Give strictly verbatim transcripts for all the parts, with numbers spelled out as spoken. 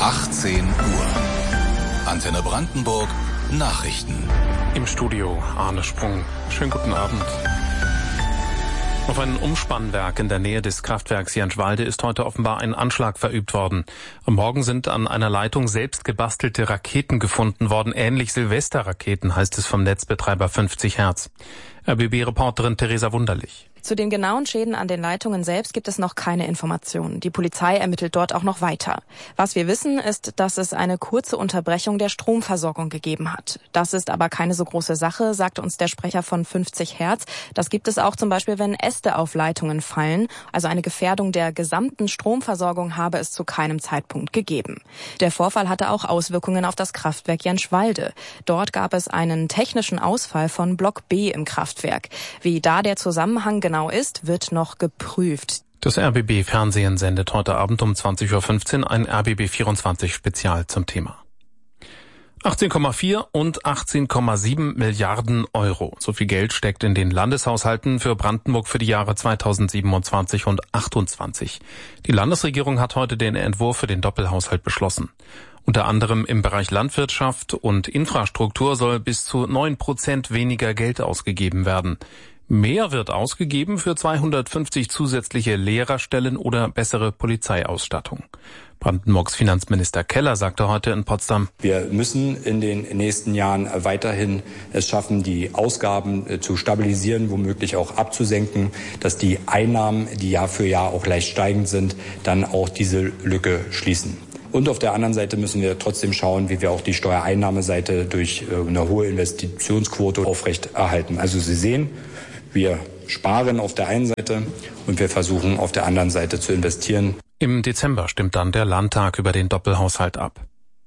achtzehn Uhr. Antenne Brandenburg Nachrichten. Im Studio Arne Sprung. Schönen guten Abend. Auf ein Umspannwerk in der Nähe des Kraftwerks Jenschwalde ist heute offenbar ein Anschlag verübt worden. Am Morgen sind an einer Leitung selbst gebastelte Raketen gefunden worden. Ähnlich Silvesterraketen, heißt es vom Netzbetreiber fünfzig Hertz. R B B-Reporterin Theresa Wunderlich. Zu den genauen Schäden an den Leitungen selbst gibt es noch keine Informationen. Die Polizei ermittelt dort auch noch weiter. Was wir wissen, ist, dass es eine kurze Unterbrechung der Stromversorgung gegeben hat. Das ist aber keine so große Sache, sagt uns der Sprecher von fünfzig Hertz. Das gibt es auch zum Beispiel, wenn Äste auf Leitungen fallen. Also eine Gefährdung der gesamten Stromversorgung habe es zu keinem Zeitpunkt gegeben. Der Vorfall hatte auch Auswirkungen auf das Kraftwerk Jenschwalde. Dort gab es einen technischen Ausfall von Block B im Kraftwerk. Wie da der Zusammenhang genau ist, wird noch geprüft. Das R B B-Fernsehen sendet heute Abend um zwanzig Uhr fünfzehn ein R B B vierundzwanzig Spezial zum Thema. achtzehn Komma vier und achtzehn Komma sieben Milliarden Euro. So viel Geld steckt in den Landeshaushalten für Brandenburg für die Jahre zweitausendsiebenundzwanzig und achtundzwanzig. Die Landesregierung hat heute den Entwurf für den Doppelhaushalt beschlossen. Unter anderem im Bereich Landwirtschaft und Infrastruktur soll bis zu neun Prozent weniger Geld ausgegeben werden. Mehr wird ausgegeben für zweihundertfünfzig zusätzliche Lehrerstellen oder bessere Polizeiausstattung. Brandenburgs Finanzminister Keller sagte heute in Potsdam: Wir müssen in den nächsten Jahren weiterhin es schaffen, die Ausgaben zu stabilisieren, womöglich auch abzusenken, dass die Einnahmen, die Jahr für Jahr auch leicht steigend sind, dann auch diese Lücke schließen. Und auf der anderen Seite müssen wir trotzdem schauen, wie wir auch die Steuereinnahmeseite durch eine hohe Investitionsquote aufrechterhalten. Also Sie sehen, wir sparen auf der einen Seite und wir versuchen auf der anderen Seite zu investieren. Im Dezember stimmt dann der Landtag über den Doppelhaushalt ab.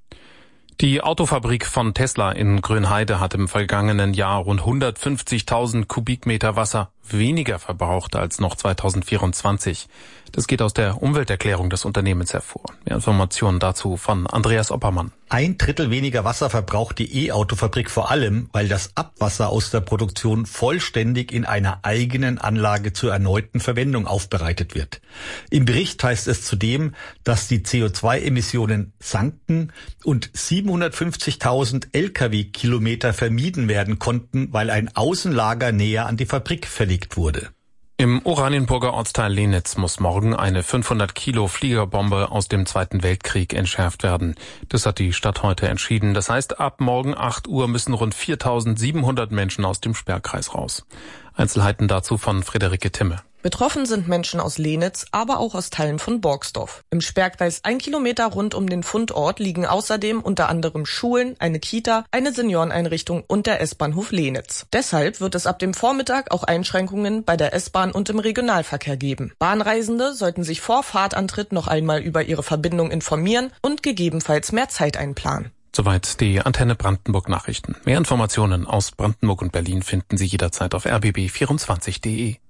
Die Autofabrik von Tesla in Grünheide hat im vergangenen Jahr rund hundertfünfzigtausend Kubikmeter Wasser weniger verbraucht als noch zweitausendvierundzwanzig. Das geht aus der Umwelterklärung des Unternehmens hervor. Mehr Informationen dazu von Andreas Oppermann. Ein Drittel weniger Wasser verbraucht die E-Auto-Fabrik vor allem, weil das Abwasser aus der Produktion vollständig in einer eigenen Anlage zur erneuten Verwendung aufbereitet wird. Im Bericht heißt es zudem, dass die C O zwei Emissionen sanken und siebenhundertfünfzigtausend L K W-Kilometer vermieden werden konnten, weil ein Außenlager näher an die Fabrik verlegt wurde. Im Oranienburger Ortsteil Lenitz muss morgen eine fünfhundert Kilo Fliegerbombe aus dem Zweiten Weltkrieg entschärft werden. Das hat die Stadt heute entschieden. Das heißt, ab morgen acht Uhr müssen rund viertausendsiebenhundert Menschen aus dem Sperrkreis raus. Einzelheiten dazu von Friederike Timme. Betroffen sind Menschen aus Lenitz, aber auch aus Teilen von Borgsdorf. Im Sperrkreis ein Kilometer rund um den Fundort liegen außerdem unter anderem Schulen, eine Kita, eine Senioreneinrichtung und der S-Bahnhof Lenitz. Deshalb wird es ab dem Vormittag auch Einschränkungen bei der S-Bahn und im Regionalverkehr geben. Bahnreisende sollten sich vor Fahrtantritt noch einmal über ihre Verbindung informieren und gegebenenfalls mehr Zeit einplanen. Soweit die Antenne Brandenburg Nachrichten. Mehr Informationen aus Brandenburg und Berlin finden Sie jederzeit auf r b b vierundzwanzig punkt d e.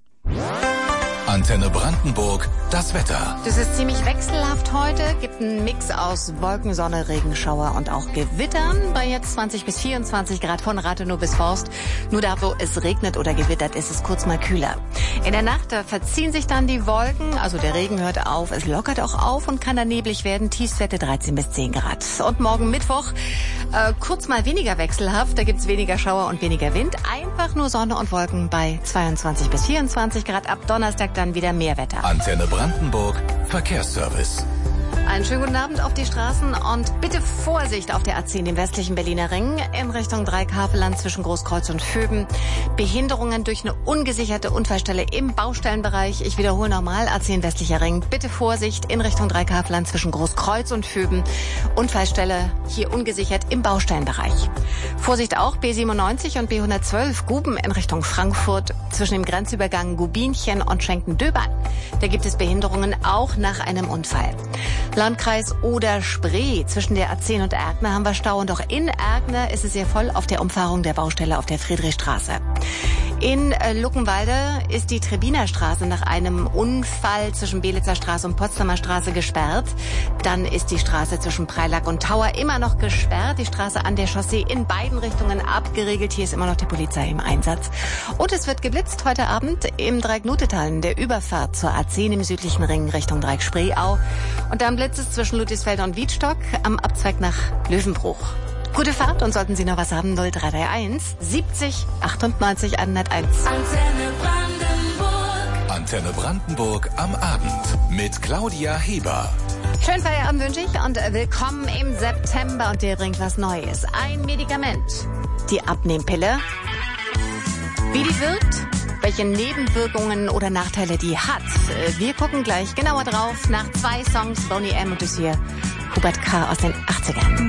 Antenne Brandenburg, das Wetter. Das ist ziemlich wechselhaft heute, gibt einen Mix aus Wolken, Sonne, Regenschauer und auch Gewittern. Bei jetzt zwanzig bis vierundzwanzig Grad von Rathenow bis Forst. Nur da, wo es regnet oder gewittert, ist es kurz mal kühler. In der Nacht, da verziehen sich dann die Wolken, also der Regen hört auf, es lockert auch auf und kann dann neblig werden. Tiefstwerte dreizehn bis zehn Grad. Und morgen Mittwoch, äh, kurz mal weniger wechselhaft, da gibt's weniger Schauer und weniger Wind. Einfach nur Sonne und Wolken bei zweiundzwanzig bis vierundzwanzig Grad. Ab Donnerstag dann wieder mehr Wetter. Antenne Brandenburg, Verkehrsservice. Einen schönen guten Abend auf die Straßen und bitte Vorsicht auf der A zehn, dem westlichen Berliner Ring, in Richtung Dreikaveland zwischen Großkreuz und Vöben. Behinderungen durch eine ungesicherte Unfallstelle im Baustellenbereich. Ich wiederhole nochmal, A zehn westlicher Ring. Bitte Vorsicht in Richtung Dreikaveland zwischen Großkreuz und Vöben. Unfallstelle hier ungesichert im Baustellenbereich. Vorsicht auch B siebenundneunzig und B hundertzwölf Guben in Richtung Frankfurt zwischen dem Grenzübergang Gubinchen und Schenken-Döbern. Da gibt es Behinderungen auch nach einem Unfall. Landkreis Oder-Spree. Zwischen der A zehn und Erkner haben wir Stau und auch in Erkner ist es sehr voll auf der Umfahrung der Baustelle auf der Friedrichstraße. In Luckenwalde ist die Trebiner Straße nach einem Unfall zwischen Belitzer Straße und Potsdamer Straße gesperrt. Dann ist die Straße zwischen Preilack und Tauer immer noch gesperrt. Die Straße an der Chaussee in beiden Richtungen abgeriegelt. Hier ist immer noch die Polizei im Einsatz. Und es wird geblitzt heute Abend im Dreieck-Nutetal, in der Überfahrt zur A zehn im südlichen Ring Richtung Dreieck-Spreeau. Und dann blitzt es zwischen Ludwigsfelde und Wiedstock am Abzweig nach Löwenbruch. Gute Fahrt, und sollten Sie noch was haben, null drei drei eins siebzig achtundneunzig hunderteins. Antenne Brandenburg. Antenne Brandenburg am Abend mit Claudia Heber. Schönen Feierabend wünsche ich und willkommen im September, und dir bringt was Neues. Ein Medikament, die Abnehmpille. Wie die wirkt, welche Nebenwirkungen oder Nachteile die hat. Wir gucken gleich genauer drauf nach zwei Songs, Boney M. und das hier Hubert K. aus den achtzigern.